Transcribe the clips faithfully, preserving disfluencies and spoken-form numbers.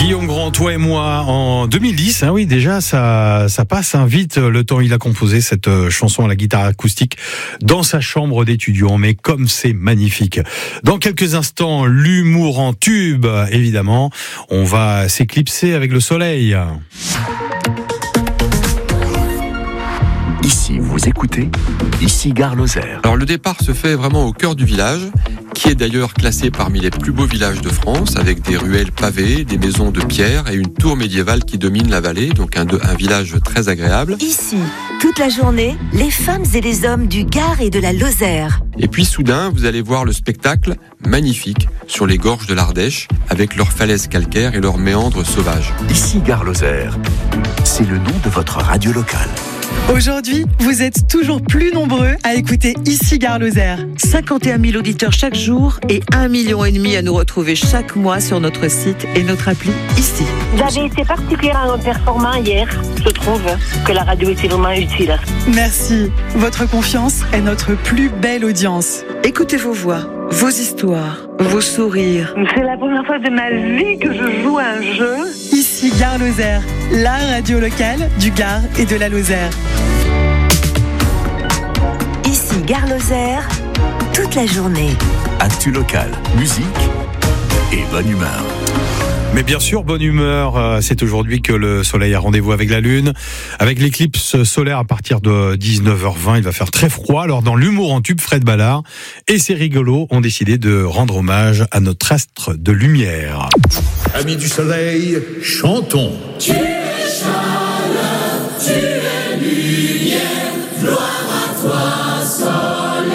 Guillaume Grand, toi et moi, en deux mille dix, hein, oui, déjà, ça, ça passe hein, vite le temps. Il a composé cette chanson à la guitare acoustique dans sa chambre d'étudiant, mais comme c'est magnifique. Dans quelques instants, l'humour en tube, évidemment. On va s'éclipser avec le soleil. Ici, vous écoutez, ici Gare Lozère. Alors le départ se fait vraiment au cœur du village, qui est d'ailleurs classé parmi les plus beaux villages de France, avec des ruelles pavées, des maisons de pierre et une tour médiévale qui domine la vallée, donc un, un village très agréable. Ici, toute la journée, les femmes et les hommes du Gard et de la Lozère. Et puis soudain, vous allez voir le spectacle magnifique sur les gorges de l'Ardèche, avec leurs falaises calcaires et leurs méandres sauvages. Ici Gare Lozère, c'est le nom de votre radio locale. Aujourd'hui, vous êtes toujours plus nombreux à écouter Ici Gare Lozère. cinquante et un mille auditeurs chaque jour et un million et demi à nous retrouver chaque mois sur notre site et notre appli Ici. Vous avez été particulièrement performant hier. Je trouve que la radio était vraiment utile. Merci. Votre confiance est notre plus belle audience. Écoutez vos voix, vos histoires, vos sourires. C'est la première fois de ma vie que je joue à un jeu. Ici Gare Lozère, la radio locale du Gard et de la Lozère. Ici Gare Lozère, toute la journée. Actu locale, musique et bonne humeur. Mais bien sûr, bonne humeur, c'est aujourd'hui que le soleil a rendez-vous avec la lune. Avec l'éclipse solaire à partir de dix-neuf heures vingt, il va faire très froid. Alors dans l'humour en tube, Fred Ballard et ses rigolos ont décidé de rendre hommage à notre astre de lumière. Amis du soleil, chantons. Tu es chaleur, tu es lumière, gloire à toi, soleil.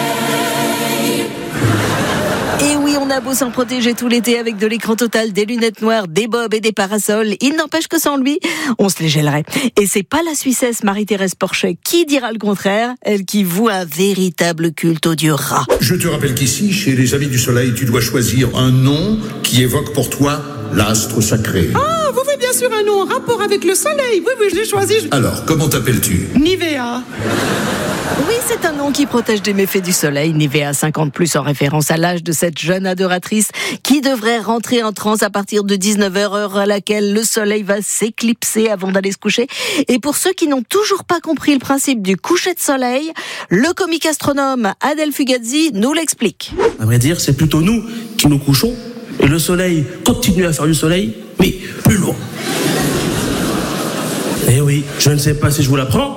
Et oui, on a beau s'en protéger tout l'été avec de l'écran total, des lunettes noires, des bobs et des parasols, il n'empêche que sans lui, on se les gèlerait. Et c'est pas la Suissesse Marie-Thérèse Porchet qui dira le contraire, elle qui voue un véritable culte au dieu rat. Je te rappelle qu'ici, chez les Amis du Soleil, tu dois choisir un nom qui évoque pour toi l'astre sacré. Ah, vous voulez bien sûr un nom en rapport avec le soleil. Oui, oui, je l'ai choisi. Alors, comment t'appelles-tu ? Nivea. Oui, c'est un nom qui protège des méfaits du soleil. Nivea cinquante plus, en référence à l'âge de cette jeune adoratrice qui devrait rentrer en transe à partir de dix-neuf heures, heure à laquelle le soleil va s'éclipser avant d'aller se coucher. Et pour ceux qui n'ont toujours pas compris le principe du coucher de soleil, le comique astronome Adèle Fugazzi nous l'explique. À vrai dire, c'est plutôt nous qui nous couchons et le soleil continue à faire du soleil, mais plus loin. Eh oui, je ne sais pas si je vous l'apprends.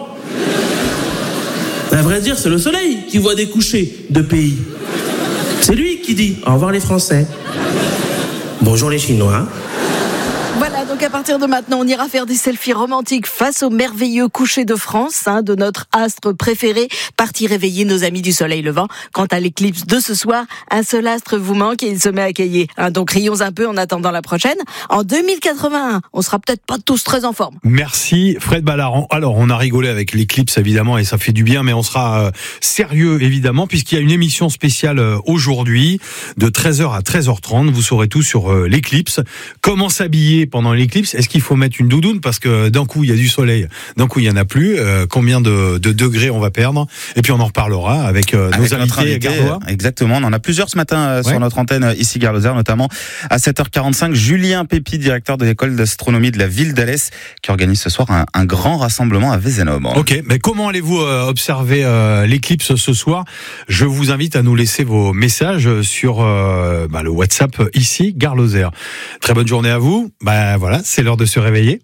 À vrai dire, c'est le soleil qui voit des couchers de pays. C'est lui qui dit au revoir les Français. Bonjour les Chinois. Voilà, donc à partir de maintenant, on ira faire des selfies romantiques face au merveilleux coucher de France, hein, de notre astre préféré, parti réveiller nos amis du soleil levant. Quant à l'éclipse de ce soir, un seul astre vous manque et il se met à cailler. Hein, donc rions un peu en attendant la prochaine. En deux mille quatre-vingt-un, on sera peut-être pas tous très en forme. Merci Fred Ballard. Alors, on a rigolé avec l'éclipse évidemment et ça fait du bien, mais on sera euh, sérieux évidemment puisqu'il y a une émission spéciale euh, aujourd'hui de treize heures à treize heures trente. Vous saurez tout sur euh, l'éclipse. Comment s'habiller pendant l'éclipse? Est-ce qu'il faut mettre une doudoune parce que d'un coup il y a du soleil, d'un coup il y en a plus? euh, Combien de, de degrés on va perdre? Et puis on en reparlera avec, euh, avec nos invités invité, gardois. Exactement, on en a plusieurs ce matin euh, ouais. sur notre antenne ici Gare Lozère, notamment à sept heures quarante-cinq, Julien Pépi, directeur de l'école d'astronomie de la ville d'Alès, qui organise ce soir un, un grand rassemblement à Vézénobres. Ok, mais comment allez-vous euh, observer euh, l'éclipse ce soir? Je vous invite à nous laisser vos messages sur euh, bah, le WhatsApp ici Gare Lozère. Très bonne journée à vous. Bah voilà, c'est l'heure de se réveiller.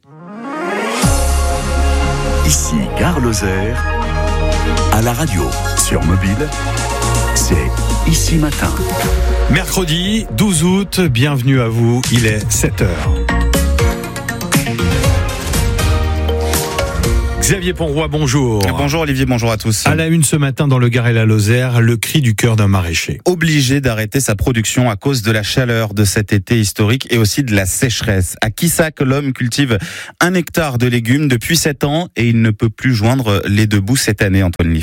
Ici Gare Lozère, à la radio, sur mobile, c'est Ici Matin. Mercredi douze août, bienvenue à vous, il est sept heures. Xavier Ponroy, bonjour. Bonjour Olivier, bonjour à tous. À la une ce matin dans le Gard et la Lozère, le cri du cœur d'un maraîcher. Obligé d'arrêter sa production à cause de la chaleur de cet été historique et aussi de la sécheresse. À Quissac, l'homme cultive un hectare de légumes depuis sept ans et il ne peut plus joindre les deux bouts cette année, Antoine Liffaut.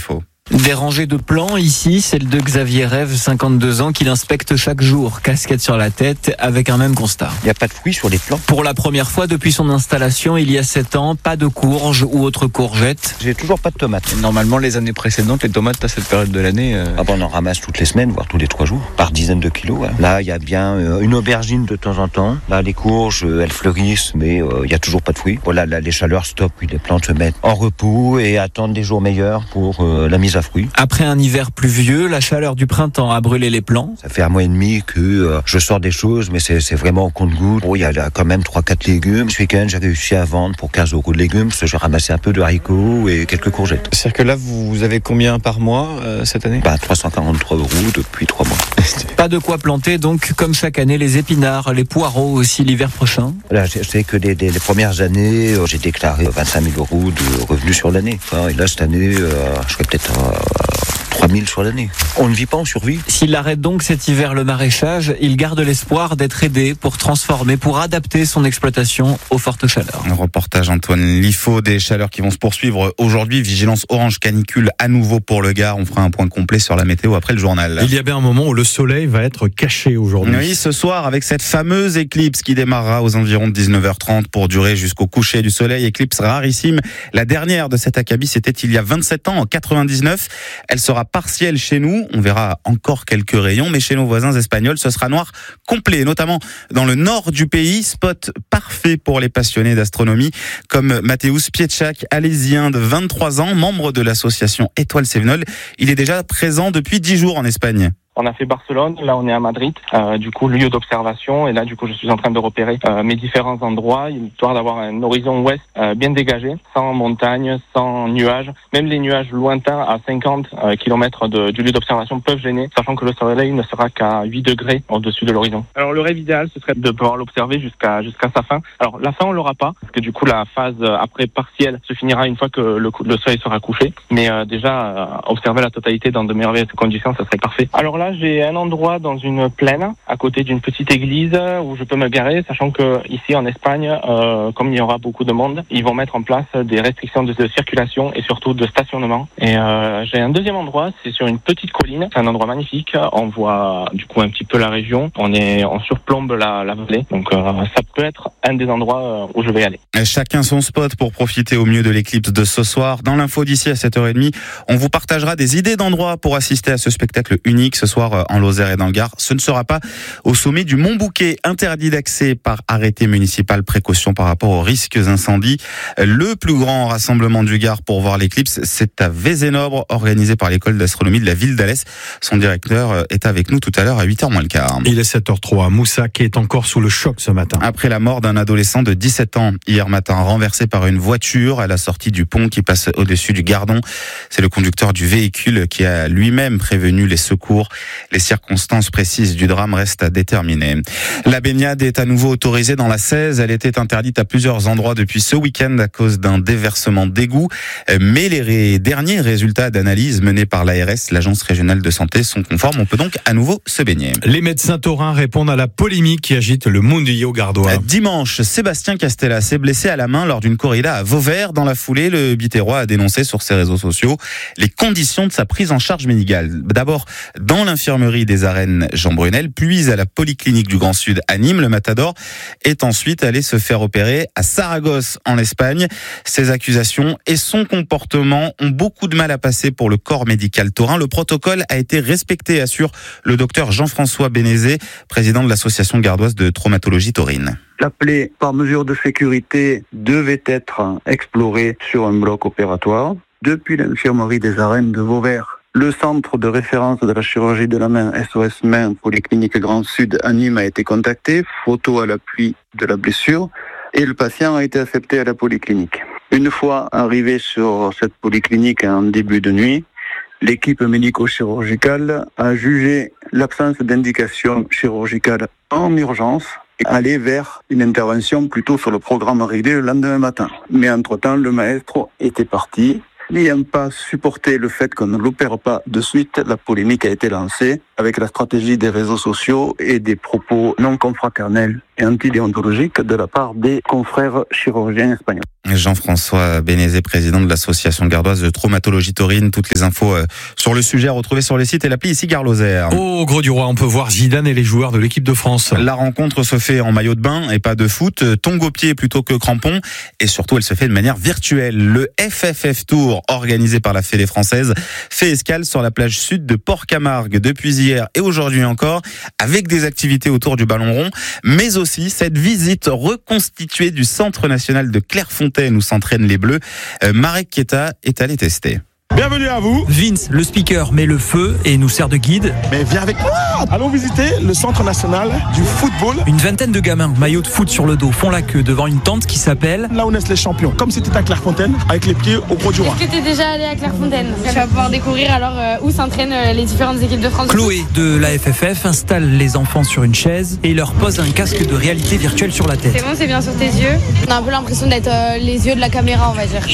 Des rangées de plants ici, celle de Xavier Rêve, cinquante-deux ans, qui l'inspecte chaque jour, casquette sur la tête, avec un même constat. Il n'y a pas de fruits sur les plants. Pour la première fois depuis son installation, il y a sept ans, pas de courges ou autres courgettes. J'ai toujours pas de tomates. Normalement, les années précédentes, les tomates à cette période de l'année... Euh... Ah bon, on en ramasse toutes les semaines, voire tous les trois jours, par dizaines de kilos. Hein. Là, il y a bien euh, une aubergine de temps en temps. Là, les courges, euh, elles fleurissent, mais il euh, n'y a toujours pas de fruits. Voilà, là, les chaleurs stoppent, puis les plantes se mettent en repos et attendent des jours meilleurs pour euh, la mise à fruit. Après un hiver pluvieux, la chaleur du printemps a brûlé les plants. Ça fait un mois et demi que euh, je sors des choses, mais c'est, c'est vraiment au compte-gouttes. Bon, il y a là, quand même trois quatre légumes. Ce week-end, j'ai réussi à vendre pour quinze euros de légumes, parce que j'ai ramassé un peu de haricots et quelques courgettes. C'est-à-dire que là, vous avez combien par mois euh, cette année ? Bah, trois cent quarante-trois euros depuis trois mois. Pas de quoi planter, donc, comme chaque année, les épinards, les poireaux aussi l'hiver prochain. Là, je sais que les, les, les premières années, euh, j'ai déclaré vingt-cinq mille euros de revenus sur l'année. Enfin, et là, cette année, euh, je serais peut-être à trois mille sur l'année. On ne vit pas en survie. S'il arrête donc cet hiver le maraîchage, il garde l'espoir d'être aidé pour transformer, pour adapter son exploitation aux fortes chaleurs. Un reportage Antoine Liffaut, des chaleurs qui vont se poursuivre aujourd'hui. Vigilance orange canicule à nouveau pour le Gard. On fera un point complet sur la météo après le journal. Il y a bien un moment où le soleil va être caché aujourd'hui. Oui, ce soir avec cette fameuse éclipse qui démarrera aux environs de dix-neuf heures trente pour durer jusqu'au coucher du soleil. Éclipse rarissime. La dernière de cet acabit, c'était il y a vingt-sept ans, en quatre-vingt-dix-neuf. Elle sera partielle chez nous. On verra encore quelques rayons, mais chez nos voisins espagnols, ce sera noir complet, notamment dans le nord du pays. Spot parfait pour les passionnés d'astronomie, comme Mateusz Pietschak, alésien de vingt-trois ans, membre de l'association Étoile Sévenol. Il est déjà présent depuis dix jours en Espagne. On a fait Barcelone, là on est à Madrid, euh, du coup lieu d'observation, et là du coup je suis en train de repérer euh, mes différents endroits, histoire d'avoir un horizon ouest euh, bien dégagé, sans montagne, sans nuages. Même les nuages lointains à cinquante euh, kilomètres de, du lieu d'observation peuvent gêner, sachant que le soleil ne sera qu'à huit degrés au-dessus de l'horizon. Alors le rêve idéal, ce serait de pouvoir l'observer jusqu'à jusqu'à sa fin. Alors la fin on l'aura pas, parce que du coup la phase après partielle se finira une fois que le, le soleil sera couché, mais euh, déjà euh, observer la totalité dans de merveilleuses conditions, ça serait parfait. Alors là j'ai un endroit dans une plaine, à côté d'une petite église, où je peux me garer, sachant que ici en Espagne, euh, comme il y aura beaucoup de monde, ils vont mettre en place des restrictions de, de circulation et surtout de stationnement. Et euh, j'ai un deuxième endroit, c'est sur une petite colline, c'est un endroit magnifique, on voit du coup un petit peu la région, on est, on surplombe la, la vallée, donc euh, ça peut être un des endroits où je vais aller. Chacun son spot pour profiter au mieux de l'éclipse de ce soir. Dans l'info d'ici à sept heures trente, on vous partagera des idées d'endroits pour assister à ce spectacle unique ce soir en Lozère et dans le Gard. Ce ne sera pas au sommet du Mont Bouquet, interdit d'accès par arrêté municipal, précaution par rapport aux risques d'incendie. Le plus grand rassemblement du Gard pour voir l'éclipse, c'est à Vézénobre, organisé par l'école d'astronomie de la ville d'Alès. Son directeur est avec nous tout à l'heure à huit heures moins le quart. Il est sept heures trois. Moussa qui est encore sous le choc ce matin. Après la mort d'un adolescent de dix-sept ans hier matin, renversé par une voiture à la sortie du pont qui passe au-dessus du Gardon. C'est le conducteur du véhicule qui a lui-même prévenu les secours. Les circonstances précises du drame restent à déterminer. La baignade est à nouveau autorisée dans la Cèze. Elle était interdite à plusieurs endroits depuis ce week-end à cause d'un déversement d'égout. Mais les ré- derniers résultats d'analyse menés par l'A R S, l'Agence régionale de santé, sont conformes. On peut donc à nouveau se baigner. Les médecins taurins répondent à la polémique qui agite le Mundillo gardois. Dimanche, Sébastien Castella s'est blessé à la main lors d'une corrida à Vauvert. Dans la foulée, le Biterrois a dénoncé sur ses réseaux sociaux les conditions de sa prise en charge médicale. D'abord, dans l'infirmerie des arènes Jean Brunel, puis à la polyclinique du Grand Sud à Nîmes, le Matador est ensuite allé se faire opérer à Saragosse en Espagne. Ses accusations et son comportement ont beaucoup de mal à passer pour le corps médical taurin. Le protocole a été respecté, assure le docteur Jean-François Bénézé, président de l'association gardoise de traumatologie taurine. La plaie, par mesure de sécurité, devait être explorée sur un bloc opératoire. Depuis l'infirmerie des arènes de Vauvert, le centre de référence de la chirurgie de la main, S O S Main, Polyclinique Grand Sud à Nîmes, a été contacté, photo à l'appui de la blessure, et le patient a été accepté à la polyclinique. Une fois arrivé sur cette polyclinique en début de nuit, l'équipe médico-chirurgicale a jugé l'absence d'indication chirurgicale en urgence et aller vers une intervention plutôt sur le programme réglé le lendemain matin. Mais entre-temps, le maestro était parti. n'ayant pas supporté le fait qu'on ne l'opère pas de suite, la polémique a été lancée avec la stratégie des réseaux sociaux et des propos non confraternels et antidéontologiques de la part des confrères chirurgiens espagnols. Jean-François Bénézé, président de l'association gardoise de traumatologie taurine. Toutes les infos sur le sujet à retrouver sur les sites et l'appli ici Gare Lozère. Au Gros du Roi, on peut voir Zidane et les joueurs de l'équipe de France. La rencontre se fait en maillot de bain et pas de foot, tongs au pied plutôt que crampons, et surtout elle se fait de manière virtuelle. Le F F F Tour, organisé par la Fédé française, fait escale sur la plage sud de Port-Camargue depuis hier et aujourd'hui encore, avec des activités autour du ballon rond, mais aussi cette visite reconstituée du Centre national de Clairefontaine où s'entraînent les Bleus. Euh, Marek Kieta est allé tester. Bienvenue à vous. Vince, le speaker, met le feu et nous sert de guide. Mais viens avec moi. Allons visiter le Centre national du football. Une vingtaine de gamins, maillot de foot sur le dos, font la queue devant une tente qui s'appelle... Là où naissent les champions, comme si tu étais à Clairefontaine, avec les pieds au Gros du Roi. Est-ce que tu es déjà allé à Clairefontaine? Tu vas pouvoir découvrir alors euh, où s'entraînent euh, les différentes équipes de France. Chloé de la F F F installe les enfants sur une chaise et leur pose un casque de réalité virtuelle sur la tête. C'est bon, c'est bien sur tes yeux. On a un peu l'impression d'être euh, les yeux de la caméra, on va dire.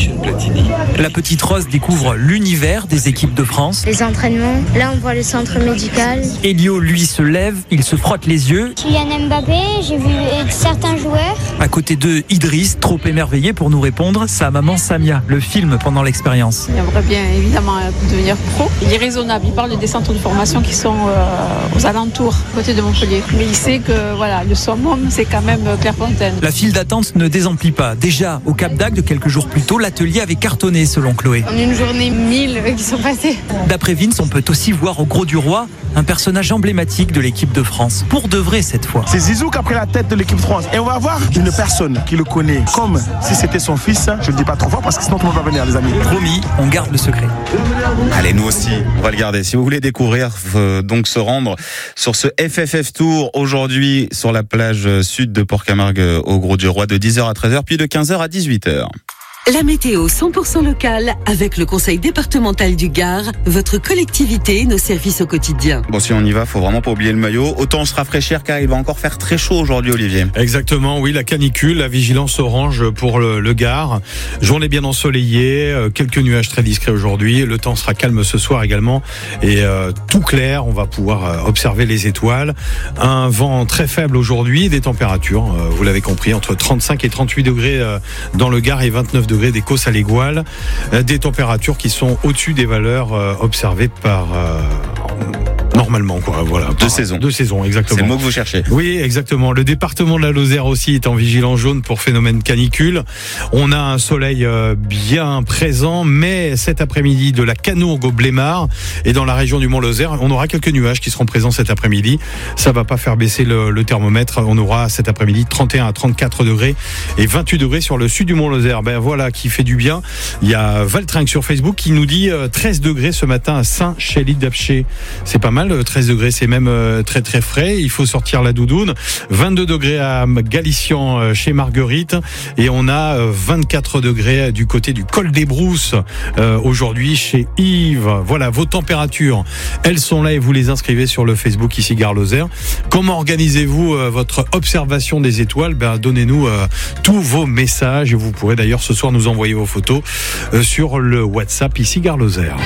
La petite Rose découvre l'univers des équipes de France. Les entraînements, là on voit le centre médical. Elio, lui, se lève, il se frotte les yeux. Kylian Mbappé, j'ai vu certains joueurs. À côté d'eux, Idriss, trop émerveillé pour nous répondre, sa maman Samia, le film pendant l'expérience. Il aimerait bien évidemment devenir pro. Il est raisonnable, il parle des centres de formation qui sont euh, aux alentours, côté de Montpellier. Mais il sait que voilà, le summum, c'est quand même Clairefontaine. La file d'attente ne désemplit pas. Déjà, au Cap d'Agde, quelques jours plus tôt, l'atelier avait cartonné selon Chloé. En une journée, mille qui sont passés. D'après Vince, on peut aussi voir au Gros du Roi un personnage emblématique de l'équipe de France. Pour de vrai cette fois. C'est Zizou qui a pris la tête de l'équipe de France. Et on va voir une personne qui le connaît comme si c'était son fils. Je ne le dis pas trop fort parce que sinon tout le monde va venir, les amis. Promis, on garde le secret. Allez, nous aussi, on va le garder. Si vous voulez découvrir, euh, donc se rendre sur ce F F F Tour aujourd'hui sur la plage sud de Port-Camargue au Gros du Roi de dix heures à treize heures, puis de quinze heures à dix-huit heures. La météo cent pour cent locale avec le conseil départemental du Gard, votre collectivité, nos services au quotidien. Bon, si on y va, faut vraiment pas oublier le maillot. Autant se rafraîchir car il va encore faire très chaud aujourd'hui, Olivier. Exactement, oui, la canicule, la vigilance orange pour le, le Gard. Journée bien ensoleillée, quelques nuages très discrets aujourd'hui. Le temps sera calme ce soir également et euh, tout clair. On va pouvoir observer les étoiles. Un vent très faible aujourd'hui, des températures, euh, vous l'avez compris, entre trente-cinq et trente-huit degrés euh, dans le Gard et vingt-neuf degrés des Causses à l'Égoile, des températures qui sont au-dessus des valeurs euh, observées par euh, normalement quoi, voilà. De saison. De saison, exactement. C'est le mot que vous cherchez. Oui, exactement. Le département de la Lozère aussi est en vigilance jaune pour phénomène canicule. On a un soleil euh, bien présent, mais cet après-midi de la Canourgue au Blémard et dans la région du Mont-Lozère, on aura quelques nuages qui seront présents cet après-midi. Ça va pas faire baisser le, le thermomètre. On aura cet après-midi trente et un à trente-quatre degrés et vingt-huit degrés sur le sud du Mont-Lozère. Ben voilà, qui fait du bien. Il y a Valtringue sur Facebook qui nous dit euh, treize degrés ce matin à Saint-Chély-d'Apcher. C'est pas mal, treize degrés, c'est même euh, très très frais. Il faut sortir la doudoune. vingt-deux degrés à Galician euh, chez Marguerite et on a euh, vingt-quatre degrés du côté du col des Brousses euh, aujourd'hui chez Yves. Voilà, vos températures, elles sont là et vous les inscrivez sur le Facebook ici Gare Lozère. Comment organisez-vous euh, votre observation des étoiles? Ben, donnez-nous euh, tous vos messages et vous pourrez d'ailleurs ce soir nous envoyer vos photos euh, sur le WhatsApp ici Gare Lozère.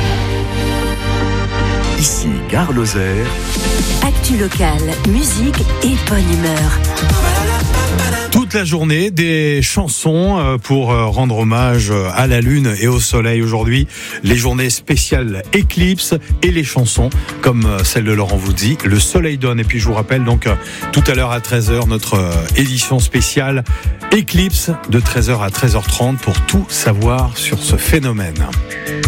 Ici Gare Lozère. Actu locale, musique et bonne humeur. Toute la journée, des chansons pour rendre hommage à la lune et au soleil aujourd'hui. Les journées spéciales Eclipse et les chansons comme celle de Laurent Voulzy, Le Soleil donne. Et puis je vous rappelle donc tout à l'heure à treize heures notre édition spéciale Eclipse de treize heures à treize heures trente pour tout savoir sur ce phénomène.